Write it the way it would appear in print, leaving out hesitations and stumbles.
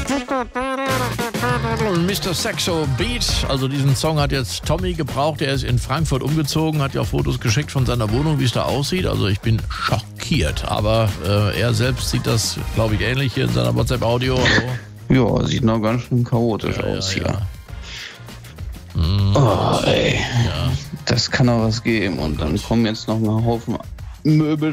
Mr. Saxo Beat, also diesen Song hat jetzt Tommy gebraucht, er ist in Frankfurt umgezogen, hat ja Fotos geschickt von seiner Wohnung, wie es da aussieht, also ich bin schockiert, aber er selbst sieht das, glaube ich, ähnlich hier in seiner WhatsApp-Audio. Also. Ja, sieht noch ganz schön chaotisch aus hier. Ja. Oh, ey. Ja. Das kann doch was geben und dann kommen jetzt noch mal Haufen Möbel